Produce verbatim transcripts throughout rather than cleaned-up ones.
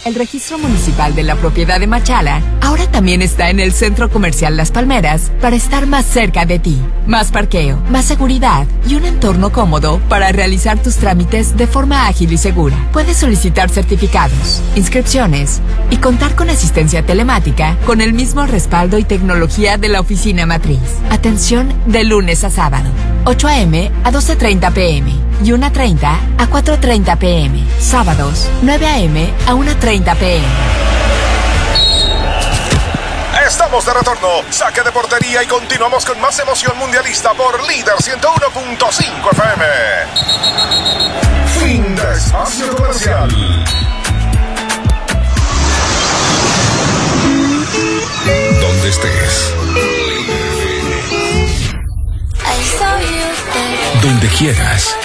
El registro municipal de la propiedad de Machala ahora también está en el Centro Comercial Las Palmeras para estar más cerca de ti. Más parqueo, más seguridad y un entorno cómodo para realizar tus trámites de forma ágil y segura. Puedes solicitar certificados, inscripciones y contar con asistencia telemática con el mismo respaldo y tecnología de la oficina matriz. Atención de lunes a sábado, ocho a eme a doce treinta pe eme y una treinta a cuatro treinta pe eme. Sábados, nueve a eme a una treinta pe eme. Estamos de retorno, saque de portería y continuamos con más emoción mundialista por Líder ciento uno punto cinco efe eme. Fin de espacio comercial. Donde estés, donde quieras.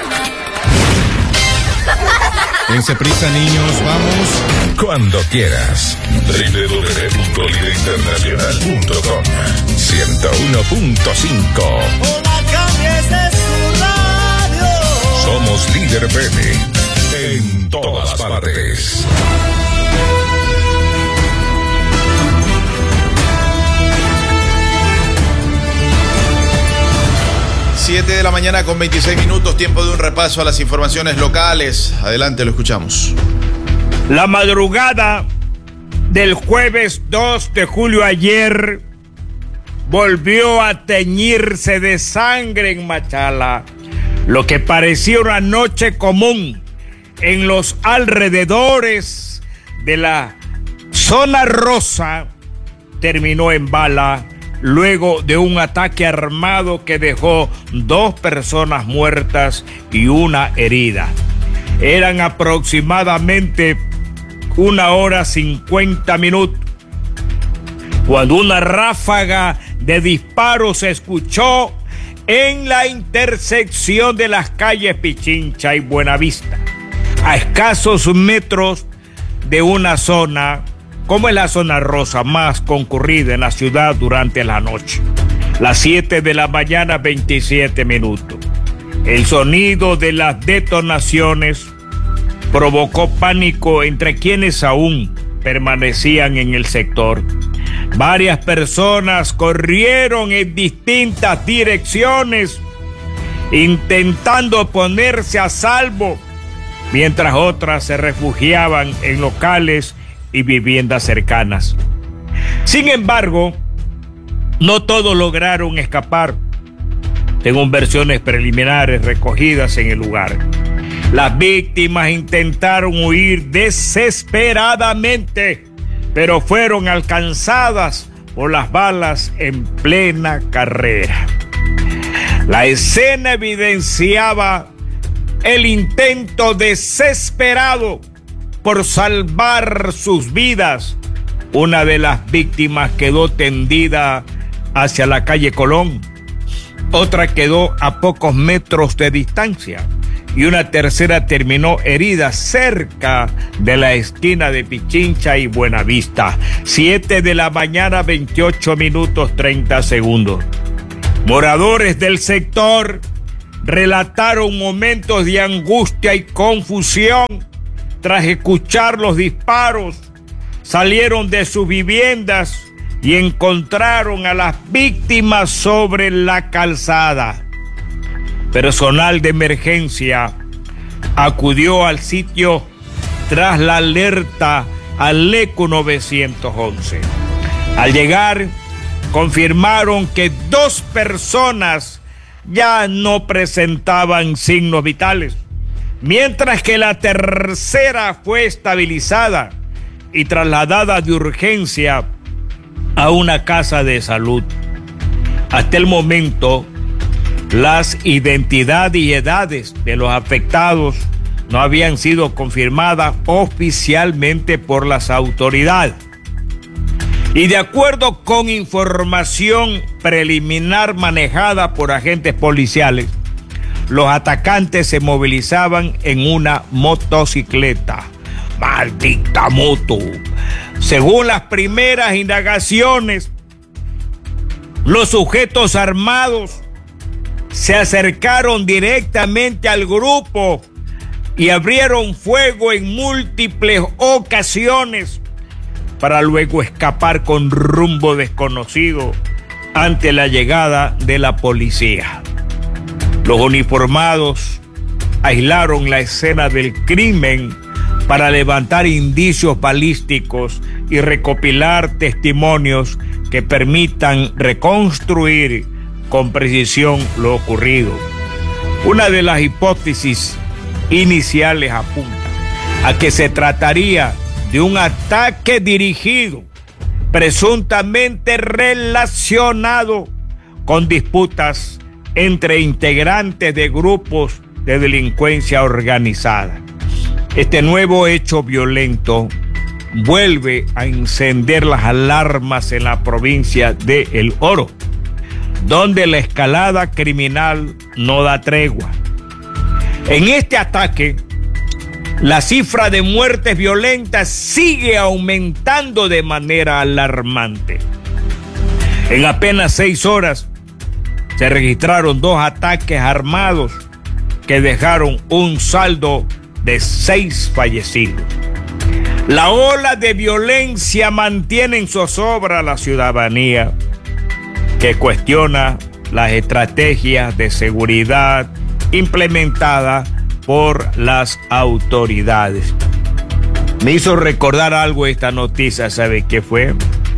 Dense prisa, niños, vamos. Cuando quieras. doble u doble u doble u punto líder internacional punto com ciento uno punto cinco. Hola, cambies de su radio. Somos Líder F M en todas partes. siete de la mañana con veintiséis minutos, tiempo de un repaso a las informaciones locales. Adelante, lo escuchamos. La madrugada del jueves dos de julio ayer volvió a teñirse de sangre en Machala. Lo que parecía una noche común en los alrededores de la zona rosa terminó en bala luego de un ataque armado que dejó dos personas muertas y una herida. Eran aproximadamente una hora cincuenta minutos cuando una ráfaga de disparos se escuchó en la intersección de las calles Pichincha y Buenavista, a escasos metros de una zona como es la zona rosa más concurrida en la ciudad durante la noche. Las siete de la mañana, veintisiete minutos. El sonido de las detonaciones provocó pánico entre quienes aún permanecían en el sector. Varias personas corrieron en distintas direcciones intentando ponerse a salvo, mientras otras se refugiaban en locales y viviendas cercanas. Sin embargo, no todos lograron escapar, según versiones preliminares recogidas en el lugar. Las víctimas intentaron huir desesperadamente, pero fueron alcanzadas por las balas en plena carrera. La escena evidenciaba el intento desesperado por salvar sus vidas. Una de las víctimas quedó tendida hacia la calle Colón, otra quedó a pocos metros de distancia y una tercera terminó herida cerca de la esquina de Pichincha y Buenavista. siete de la mañana, veintiocho minutos treinta segundos. Moradores del sector relataron momentos de angustia y confusión tras escuchar los disparos. Salieron de sus viviendas y encontraron a las víctimas sobre la calzada. Personal de emergencia acudió al sitio tras la alerta al ECO nueve once. Al llegar, confirmaron que dos personas ya no presentaban signos vitales, mientras que la tercera fue estabilizada y trasladada de urgencia a una casa de salud. Hasta el momento, las identidades y edades de los afectados no habían sido confirmadas oficialmente por las autoridades. Y de acuerdo con información preliminar manejada por agentes policiales, los atacantes se movilizaban en una motocicleta. ¡Maldita moto! Según las primeras indagaciones, los sujetos armados se acercaron directamente al grupo y abrieron fuego en múltiples ocasiones para luego escapar con rumbo desconocido ante la llegada de la policía. Los uniformados aislaron la escena del crimen para levantar indicios balísticos y recopilar testimonios que permitan reconstruir con precisión lo ocurrido. Una de las hipótesis iniciales apunta a que se trataría de un ataque dirigido, presuntamente relacionado con disputas entre integrantes de grupos de delincuencia organizada. Este nuevo hecho violento vuelve a encender las alarmas en la provincia de El Oro, donde la escalada criminal no da tregua. En este ataque, la cifra de muertes violentas sigue aumentando de manera alarmante. En apenas seis horas se registraron dos ataques armados que dejaron un saldo de seis fallecidos. La ola de violencia mantiene en zozobra a la ciudadanía, que cuestiona las estrategias de seguridad implementadas por las autoridades. Me hizo recordar algo esta noticia, ¿sabe qué fue?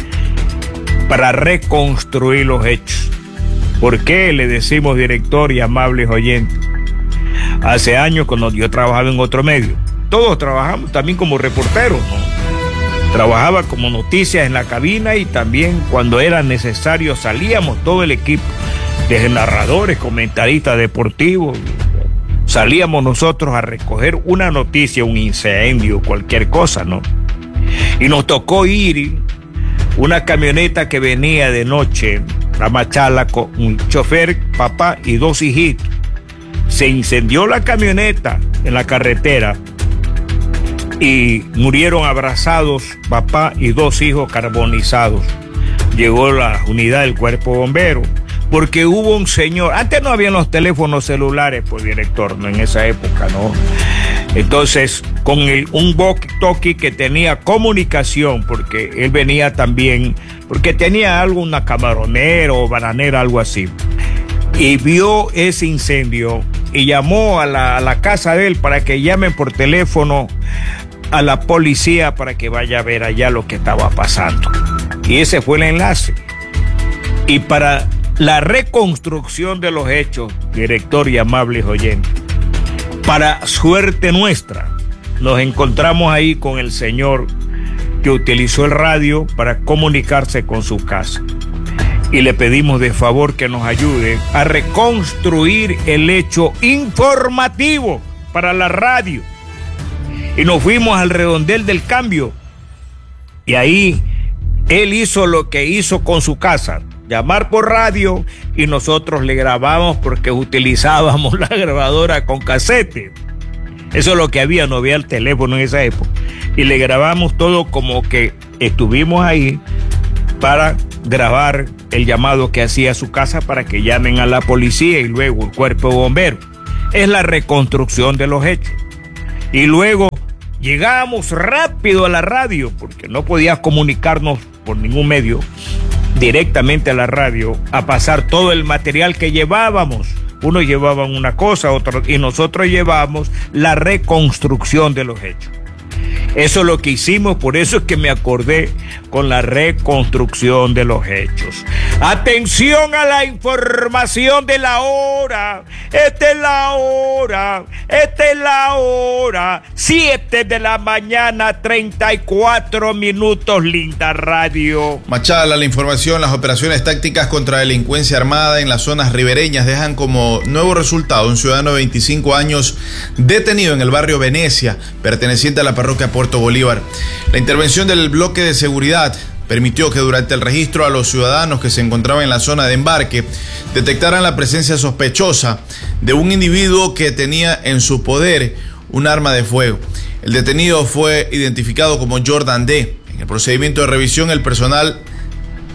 Para reconstruir los hechos. ¿Por qué le decimos, director y amables oyentes? Hace años, cuando yo trabajaba en otro medio, todos trabajamos también como reporteros, ¿no? Trabajaba como noticias en la cabina y también cuando era necesario salíamos todo el equipo, desde narradores, comentaristas deportivos. Salíamos nosotros a recoger una noticia, un incendio, cualquier cosa, ¿no? Y nos tocó ir una camioneta que venía de noche a Machala con un chofer, papá y dos hijitos. Se incendió la camioneta en la carretera y murieron abrazados papá y dos hijos carbonizados. Llegó la unidad del cuerpo bombero porque hubo un señor, antes no habían los teléfonos celulares, pues director, no en esa época, ¿no? Entonces, con el, un walkie-talkie que tenía comunicación, porque él venía también, porque tenía algo, una camaronera o bananera, algo así, y vio ese incendio y llamó a la, a la casa de él para que llamen por teléfono a la policía para que vaya a ver allá lo que estaba pasando. Y ese fue el enlace. Y para la reconstrucción de los hechos, director y amables oyentes, para suerte nuestra, nos encontramos ahí con el señor que utilizó el radio para comunicarse con su casa. Y le pedimos de favor que nos ayude a reconstruir el hecho informativo para la radio. Y nos fuimos al redondel del Cambio. Y ahí él hizo lo que hizo con su casa, llamar por radio, y nosotros le grabamos porque utilizábamos la grabadora con casete. Eso es lo que había, no había el teléfono en esa época. Y le grabamos todo como que estuvimos ahí para grabar el llamado que hacía a su casa para que llamen a la policía y luego el cuerpo de bomberos. Es la reconstrucción de los hechos. Y luego llegamos rápido a la radio porque no podía comunicarnos por ningún medio directamente a la radio a pasar todo el material que llevábamos. Unos llevaban una cosa, otros, y nosotros llevamos la reconstrucción de los hechos. Eso es lo que hicimos, por eso es que me acordé con la reconstrucción de los hechos. Atención a la información de la hora. Esta es la hora. Esta es la hora. Siete de la mañana, treinta y cuatro minutos, linda radio. Machala, la información, las operaciones tácticas contra delincuencia armada en las zonas ribereñas dejan como nuevo resultado un ciudadano de veinticinco años detenido en el barrio Venecia, perteneciente a la parroquia Puerto Bolívar. La intervención del bloque de seguridad permitió que durante el registro a los ciudadanos que se encontraban en la zona de embarque detectaran la presencia sospechosa de un individuo que tenía en su poder un arma de fuego. El detenido fue identificado como Jordan D. En el procedimiento de revisión, el personal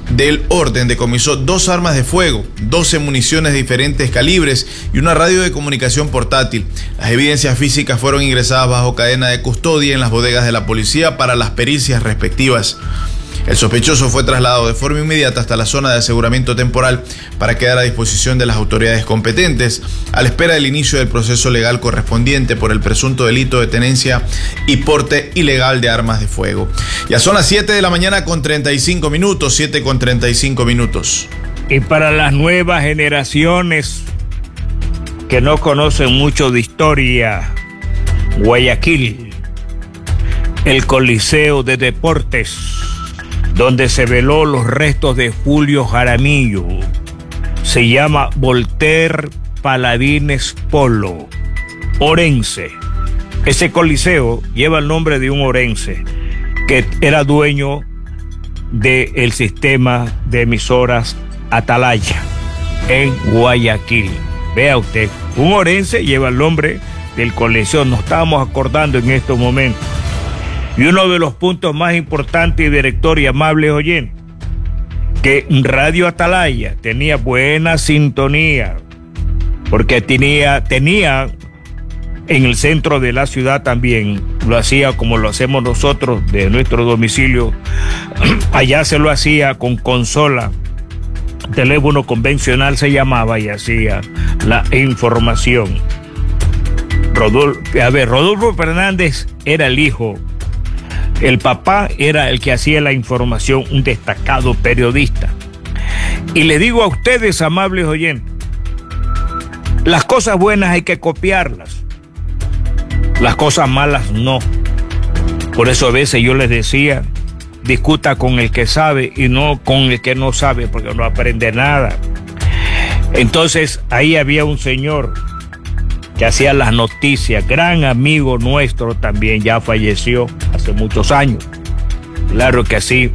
del orden decomisó dos armas de fuego, doce municiones de diferentes calibres y una radio de comunicación portátil. Las evidencias físicas fueron ingresadas bajo cadena de custodia en las bodegas de la policía para las pericias respectivas. El sospechoso fue trasladado de forma inmediata hasta la zona de aseguramiento temporal para quedar a disposición de las autoridades competentes a la espera del inicio del proceso legal correspondiente por el presunto delito de tenencia y porte ilegal de armas de fuego. Ya son las siete de la mañana con treinta y cinco minutos, siete con treinta y cinco minutos. Y para las nuevas generaciones que no conocen mucho de historia, Guayaquil, el Coliseo de Deportes, donde se veló los restos de Julio Jaramillo, se llama Voltaire Paladines Polo, Orense. Ese coliseo lleva el nombre de un orense que era dueño del sistema de emisoras Atalaya en Guayaquil. Vea usted, un orense lleva el nombre del coliseo. Nos estábamos acordando en estos momentos. Y uno de los puntos más importantes, director y amables oyentes, que Radio Atalaya tenía buena sintonía, porque tenía, tenía en el centro de la ciudad también, lo hacía como lo hacemos nosotros de nuestro domicilio, allá se lo hacía con consola, teléfono convencional se llamaba y hacía la información. Rodolfo, a ver, Rodolfo Fernández era el hijo. El papá era el que hacía la información, un destacado periodista. Y le digo a ustedes, amables oyentes, las cosas buenas hay que copiarlas, las cosas malas no. Por eso a veces yo les decía, discuta con el que sabe y no con el que no sabe, porque no aprende nada. Entonces ahí había un señor que hacía las noticias, gran amigo nuestro también, ya falleció hace muchos años, claro que sí.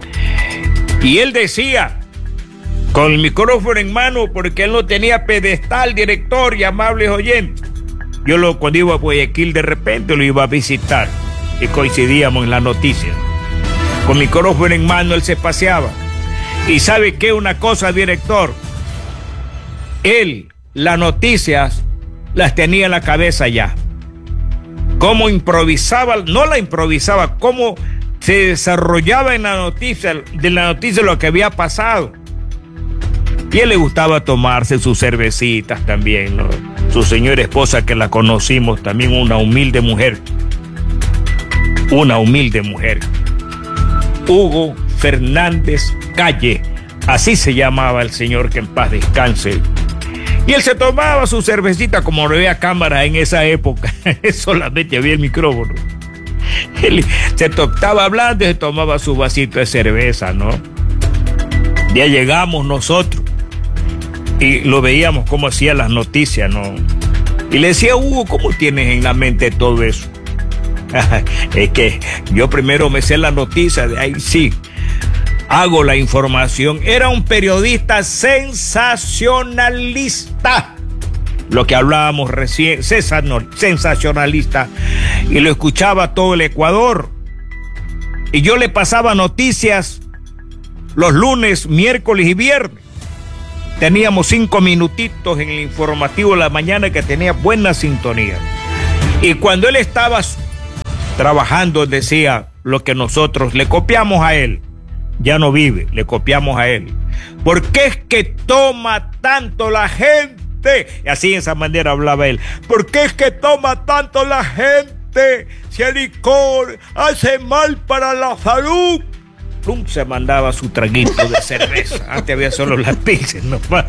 Y él decía, con el micrófono en mano, porque él no tenía pedestal, director y amables oyentes. Yo lo, cuando iba a Guayaquil de repente lo iba a visitar y coincidíamos en la noticia. Con micrófono en mano él se paseaba. Y ¿sabe qué? Una cosa, director, él, las noticias las tenía en la cabeza ya. Cómo improvisaba, no la improvisaba, cómo se desarrollaba en la noticia, de la noticia lo que había pasado. Y a él le gustaba tomarse sus cervecitas también, ¿no? Su señora esposa, que la conocimos también, una humilde mujer. Una humilde mujer. Hugo Fernández Calle, así se llamaba el señor, que en paz descanse. Y él se tomaba su cervecita, como no había cámara en esa época, solamente había el micrófono. Él se estaba hablando y se tomaba su vasito de cerveza, ¿no? Ya llegamos nosotros y lo veíamos cómo hacía las noticias, ¿no? Y le decía, Hugo, ¿cómo tienes en la mente todo eso? Es que yo primero me sé la noticia, de ahí sí hago la información. Era un periodista sensacionalista, lo que hablábamos recién, sensacionalista, y lo escuchaba todo el Ecuador. Y yo le pasaba noticias los lunes, miércoles y viernes. Teníamos cinco minutitos en el informativo de la mañana que tenía buena sintonía. Y cuando él estaba trabajando, decía lo que nosotros le copiamos a él. Ya no vive, le copiamos a él. ¿Por qué es que toma tanto la gente? Y así, de esa manera hablaba él. ¿Por qué es que toma tanto la gente? Si el licor hace mal para la salud. Plum, se mandaba su traguito de cerveza. Antes había solo las pizzas nomás.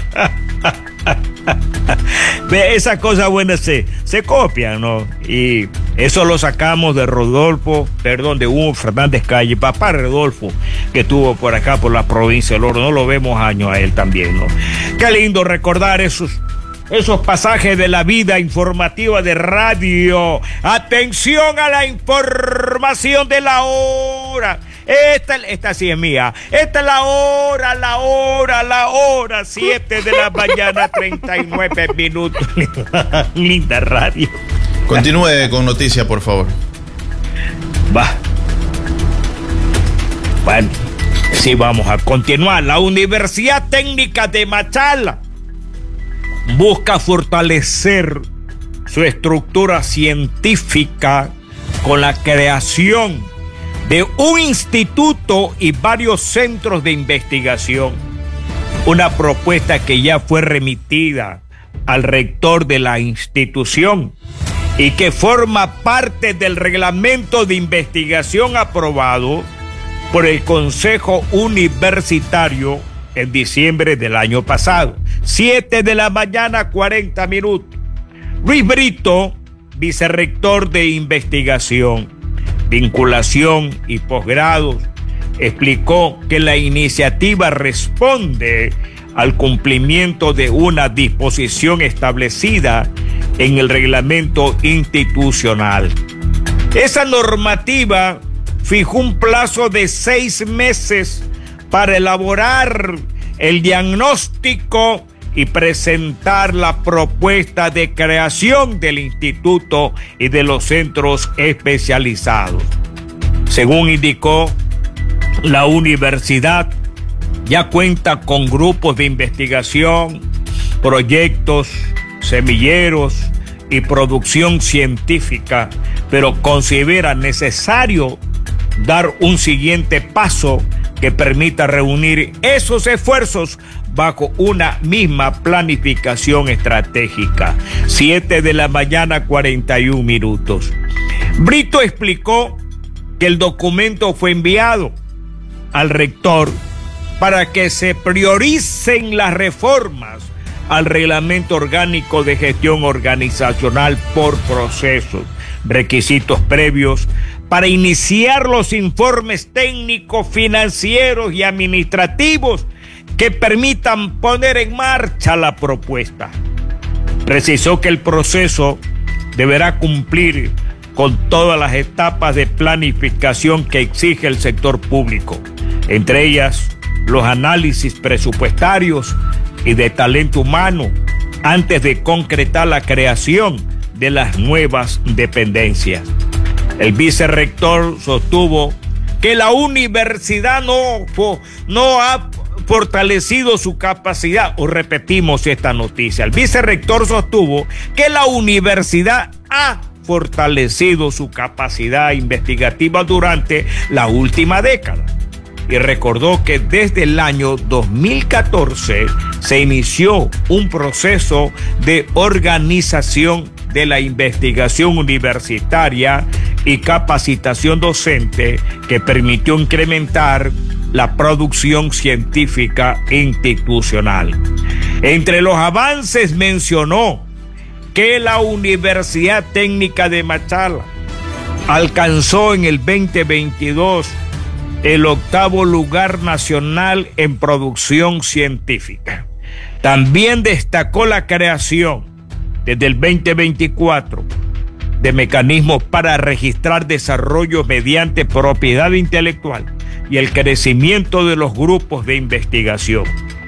Ve, esas cosas buenas se, se copian, ¿no? Y eso lo sacamos de Rodolfo, perdón, de Hugo Fernández Calle, papá Rodolfo, que estuvo por acá, por la provincia del Oro. No lo vemos años a él también, ¿no? Qué lindo recordar esos, esos pasajes de la vida informativa de radio. Atención a la información de la hora. Esta, esta sí es mía. Esta es la hora, la hora, la hora. Siete de la mañana, treinta y nueve minutos. Linda radio. Continúe con noticias, por favor. Va. Bueno, Así vamos a continuar. La Universidad Técnica de Machala busca fortalecer su estructura científica con la creación de un instituto y varios centros de investigación. Una propuesta que ya fue remitida al rector de la institución y que forma parte del reglamento de investigación aprobado por el Consejo Universitario en diciembre del año pasado. Siete de la mañana, cuarenta minutos. Luis Brito, vicerrector de investigación, vinculación y posgrados, explicó que la iniciativa responde al cumplimiento de una disposición establecida en el reglamento institucional. Esa normativa fijó un plazo de seis meses para elaborar el diagnóstico y presentar la propuesta de creación del instituto y de los centros especializados. Según indicó, la universidad ya cuenta con grupos de investigación, proyectos, semilleros y producción científica, pero considera necesario dar un siguiente paso que permita reunir esos esfuerzos bajo una misma planificación estratégica. Siete de la mañana, cuarenta y un minutos. Brito explicó que el documento fue enviado al rector para que se prioricen las reformas al reglamento orgánico de gestión organizacional por procesos, requisitos previos para iniciar los informes técnicos, financieros y administrativos que permitan poner en marcha la propuesta. Precisó que el proceso deberá cumplir con todas las etapas de planificación que exige el sector público, entre ellas los análisis presupuestarios y de talento humano, antes de concretar la creación de las nuevas dependencias. El vicerrector sostuvo que la universidad no, no ha fortalecido su capacidad, o repetimos esta noticia, el vicerrector sostuvo que la universidad ha fortalecido su capacidad investigativa durante la última década y recordó que desde el año dos mil catorce se inició un proceso de organización de la investigación universitaria y capacitación docente que permitió incrementar la producción científica institucional. Entre los avances mencionó que la Universidad Técnica de Machala alcanzó en el veinte veintidós el octavo lugar nacional en producción científica. También destacó la creación desde el veinte veinticuatro de mecanismos para registrar desarrollo mediante propiedad intelectual y el crecimiento de los grupos de investigación.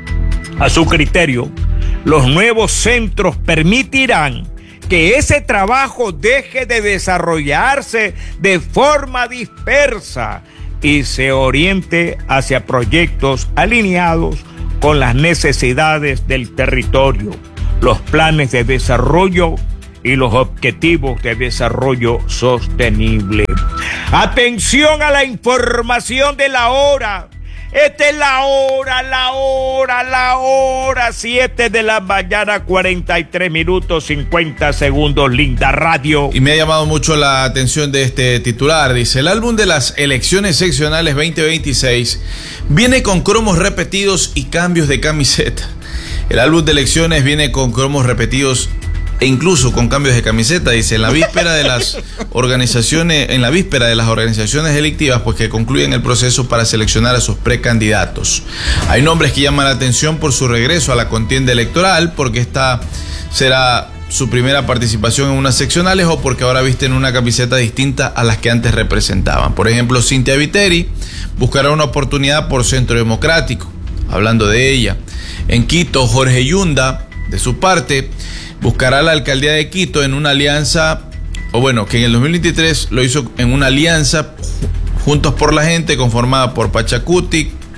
A su criterio, los nuevos centros permitirán que ese trabajo deje de desarrollarse de forma dispersa y se oriente hacia proyectos alineados con las necesidades del territorio, los planes de desarrollo y los objetivos de desarrollo sostenible. Atención a la información de la hora. Esta es la hora, la hora, la hora. Siete de la mañana, cuarenta y tres minutos, cincuenta segundos. Linda Radio. Y me ha llamado mucho la atención de este titular. Dice, el álbum de las elecciones seccionales veinte veintiséis viene con cromos repetidos y cambios de camiseta. El álbum de elecciones viene con cromos repetidos e incluso con cambios de camiseta, dice, en la víspera de las organizaciones, en la víspera de las organizaciones delictivas, pues que concluyen el proceso para seleccionar a sus precandidatos. Hay nombres que llaman la atención por su regreso a la contienda electoral, porque esta será su primera participación en unas seccionales o porque ahora visten una camiseta distinta a las que antes representaban. Por ejemplo, Cintia Viteri buscará una oportunidad por Centro Democrático, hablando de ella. En Quito, Jorge Yunda, de su parte, buscará la alcaldía de Quito en una alianza, o bueno, que en el dos mil veintitrés lo hizo en una alianza Juntos por la Gente, conformada por Pachacuti,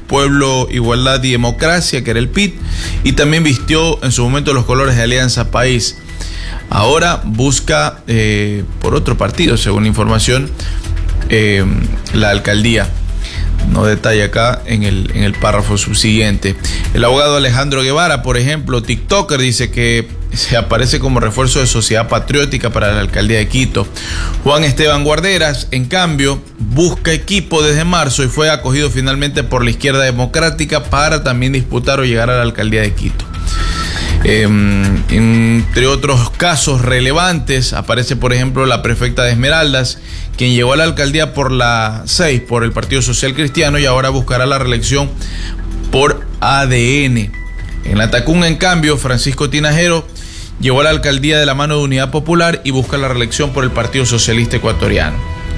Pueblo, Igualdad y Democracia, que era el P I T, y también vistió en su momento los colores de Alianza País. Ahora busca eh, por otro partido, según la información, eh, la alcaldía. No detalla acá en el, en el párrafo subsiguiente. El abogado Alejandro Guevara, por ejemplo, TikToker, dice que se aparece como refuerzo de Sociedad Patriótica para la alcaldía de Quito. Juan Esteban Guarderas, en cambio, busca equipo desde marzo y fue acogido finalmente por la Izquierda Democrática para también disputar o llegar a la alcaldía de Quito. Eh, entre otros casos relevantes, aparece por ejemplo la prefecta de Esmeraldas, quien llegó a la alcaldía por la seis, por el Partido Social Cristiano, y ahora buscará la reelección por A D N. En la Tacunga, en cambio, Francisco Tinajero llegó a la alcaldía de la mano de Unidad Popular y busca la reelección por el Partido Socialista Ecuatoriano.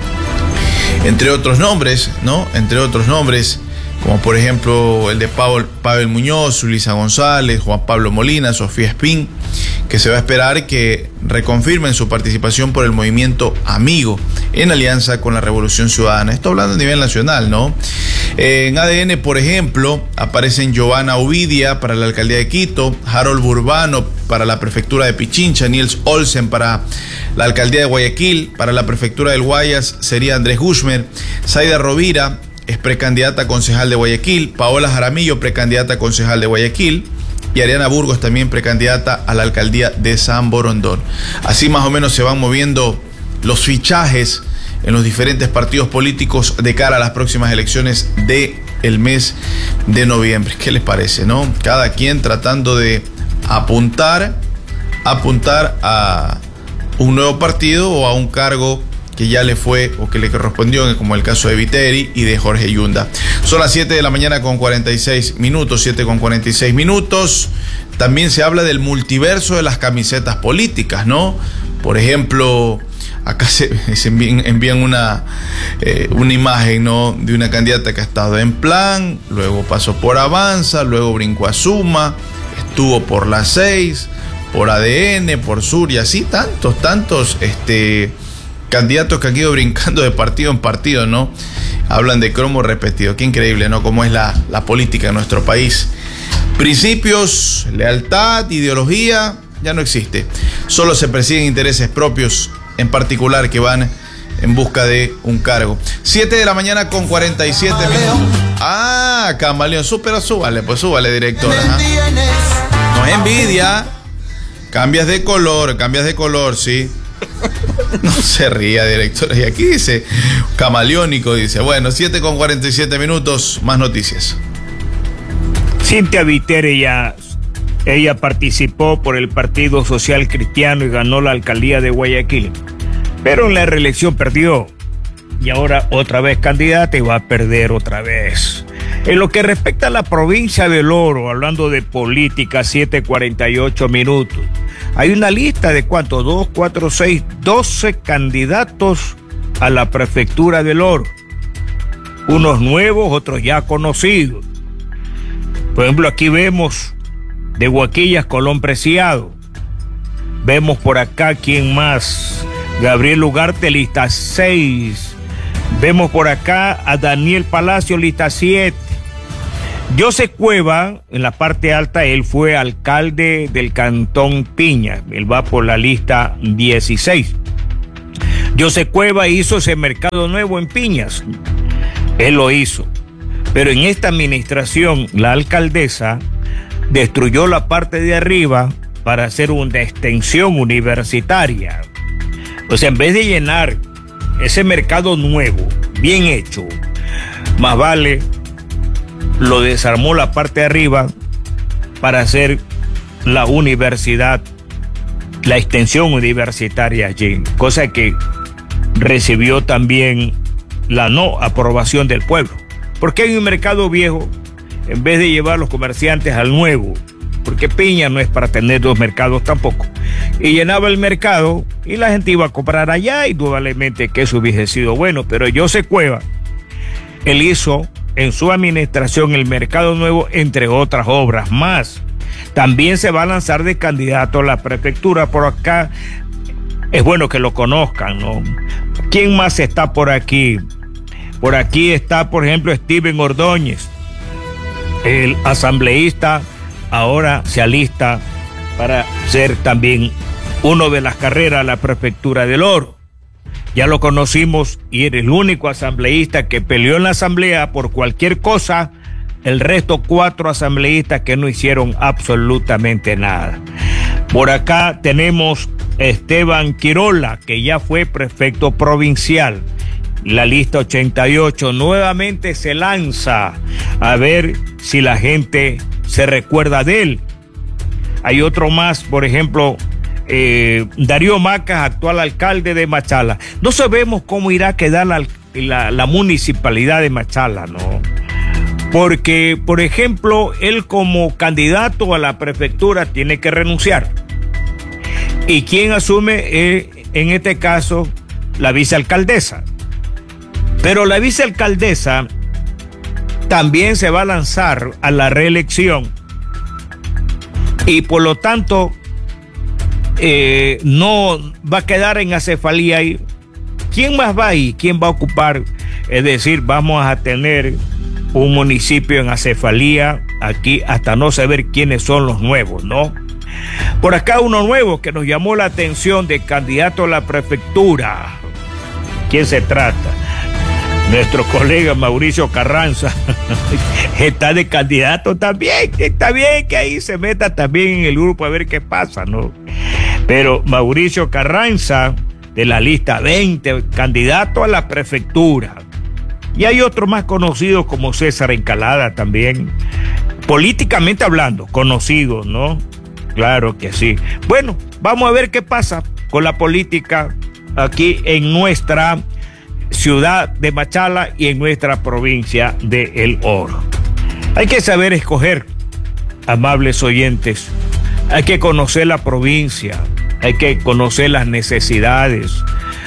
Entre otros nombres, ¿no? Entre otros nombres, como por ejemplo el de Pavel, Pavel Muñoz, Ulisa González, Juan Pablo Molina, Sofía Espín, que se va a esperar que reconfirmen su participación por el movimiento Amigo en alianza con la Revolución Ciudadana. Esto hablando a nivel nacional, ¿no? En A D N, por ejemplo, aparecen Giovanna Ovidia para la alcaldía de Quito, Harold Burbano para la prefectura de Pichincha, Niels Olsen para la alcaldía de Guayaquil, para la prefectura del Guayas sería Andrés Gushmer, Zaida Rovira es precandidata a concejal de Guayaquil, Paola Jaramillo, precandidata a concejal de Guayaquil, y Ariana Burgos también precandidata a la alcaldía de San Borondón. Así más o menos se van moviendo los fichajes en los diferentes partidos políticos de cara a las próximas elecciones del mes de noviembre. ¿Qué les parece, no? Cada quien tratando de apuntar, apuntar a un nuevo partido o a un cargo que ya le fue o que le correspondió, como el caso de Viteri y de Jorge Yunda. Son las siete de la mañana con cuarenta y seis minutos, siete con cuarenta y seis minutos. También se habla del multiverso de las camisetas políticas, ¿no? Por ejemplo, acá se, se envían, envían una, eh, una imagen, ¿no?, de una candidata que ha estado en Plan, luego pasó por Avanza, luego brincó a Suma, estuvo por la seis, por A D N, por Sur, y así tantos, tantos, este... candidatos que han ido brincando de partido en partido, ¿no? Hablan de cromo repetido. Qué increíble, ¿no? Cómo es la, la política en nuestro país. Principios, lealtad, ideología, ya no existe. Solo se persiguen intereses propios, en particular que van en busca de un cargo. siete de la mañana con cuarenta y siete minutos. Ah, Camaleón, súper, súbale, pues súbale, directora. ¿Ah? No es envidia. Cambias de color, cambias de color, sí. No se ría, directora. Y aquí dice camaleónico, dice. Bueno, siete con cuarenta y siete minutos, más noticias. Cintia Viteri, ella, ella participó por el Partido Social Cristiano y ganó la alcaldía de Guayaquil, pero en la reelección perdió y ahora otra vez candidata y va a perder otra vez. En lo que respecta a la provincia del Oro, hablando de política, siete cuarenta y ocho minutos. Hay una lista de ¿cuántos? dos, cuatro, seis, doce candidatos a la prefectura del Oro. Unos nuevos, otros ya conocidos. Por ejemplo, aquí vemos de Huaquillas, Colón Preciado. Vemos por acá, ¿quién más? Gabriel Ugarte, lista seis. Vemos por acá a Daniel Palacio, lista siete. José Cueva, en la parte alta, él fue alcalde del Cantón Piña. Él va por la lista dieciséis. José Cueva hizo ese mercado nuevo en Piñas. Él lo hizo. Pero en esta administración, la alcaldesa destruyó la parte de arriba para hacer una extensión universitaria. O sea, en vez de llenar ese mercado nuevo, bien hecho, más vale lo desarmó la parte de arriba para hacer la universidad, la extensión universitaria allí, cosa que recibió también la no aprobación del pueblo. Porque hay un mercado viejo, en vez de llevar a los comerciantes al nuevo, porque Piña no es para tener dos mercados tampoco, y llenaba el mercado y la gente iba a comprar allá, y indudablemente que eso hubiese sido bueno. Pero José Cueva, él hizo en su administración el mercado nuevo, entre otras obras más. También se va a lanzar de candidato a la prefectura. Por acá es bueno que lo conozcan, ¿no? ¿Quién más está por aquí? Por aquí está, por ejemplo, Steven Ordóñez. el asambleísta ahora se alista para ser también uno de las carreras a la prefectura del Oro. Ya lo conocimos y era el único asambleísta que peleó en la asamblea por cualquier cosa. El resto, cuatro asambleístas que no hicieron absolutamente nada. Por acá tenemos a Esteban Quirola, que ya fue prefecto provincial. La lista ochenta y ocho nuevamente se lanza a ver si la gente se recuerda de él. Hay otro más, por ejemplo, eh, Darío Macas, actual alcalde de Machala. No sabemos cómo irá a quedar la, la, la municipalidad de Machala, ¿no? Porque, por ejemplo, él como candidato a la prefectura tiene que renunciar. ¿Y quién asume eh, en este caso? La vicealcaldesa. Pero la vicealcaldesa también se va a lanzar a la reelección y por lo tanto eh, no va a quedar en acefalía ahí. ¿Quién más va ahí? ¿Quién va a ocupar? Es decir, vamos a tener un municipio en acefalía aquí hasta no saber quiénes son los nuevos, ¿no? Por acá uno nuevo que nos llamó la atención de candidato a la prefectura. ¿Quién se trata? Nuestro colega Mauricio Carranza está de candidato también. Está bien que ahí se meta también en el grupo a ver qué pasa, ¿no? Pero Mauricio Carranza, de la lista veinte, candidato a la prefectura. Y hay otros más conocidos como César Encalada también. Políticamente hablando, conocidos, ¿no? Claro que sí. Bueno, vamos a ver qué pasa con la política aquí en nuestra ciudad de Machala y en nuestra provincia de El Oro. Hay que saber escoger, amables oyentes. Hay que conocer la provincia, hay que conocer las necesidades.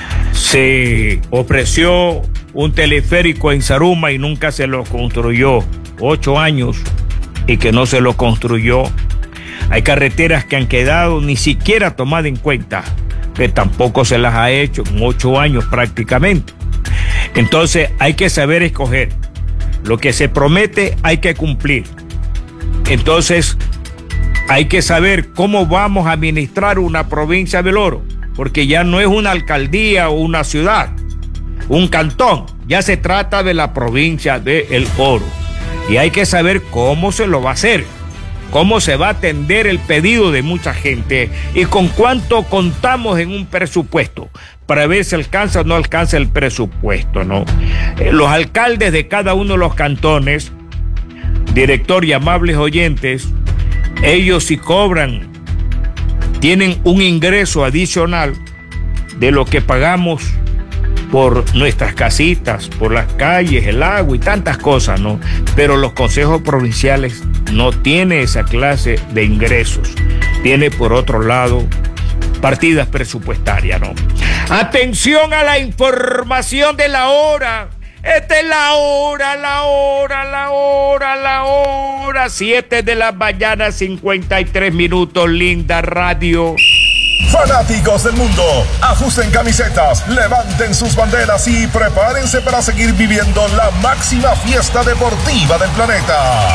Se ofreció un teleférico en Zaruma y nunca se lo construyó. Ocho años y que no se lo construyó. Hay carreteras que han quedado ni siquiera tomadas en cuenta, que tampoco se las ha hecho en ocho años prácticamente. Entonces hay que saber escoger. Lo que se promete hay que cumplir. Entonces hay que saber cómo vamos a administrar una provincia del Oro, porque ya no es una alcaldía o una ciudad, un cantón, ya se trata de la provincia de El Oro. Y hay que saber cómo se lo va a hacer, cómo se va a atender el pedido de mucha gente y con cuánto contamos en un presupuesto para ver si alcanza o no alcanza el presupuesto, ¿no? Eh, los alcaldes de cada uno de los cantones, director y amables oyentes, ellos sí cobran, tienen un ingreso adicional de lo que pagamos por nuestras casitas, por las calles, el agua y tantas cosas, ¿no? Pero los consejos provinciales no tienen esa clase de ingresos. Tiene, por otro lado, partidas presupuestarias, ¿no? Atención a la información de la hora. Esta es la hora, la hora, la hora, la hora. Siete de la mañana, cincuenta y tres minutos, linda radio. Fanáticos del mundo, ajusten camisetas, levanten sus banderas y prepárense para seguir viviendo la máxima fiesta deportiva del planeta.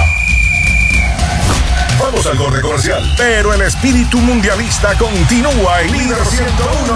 Vamos al corte comercial, pero el espíritu mundialista continúa en Líder ciento uno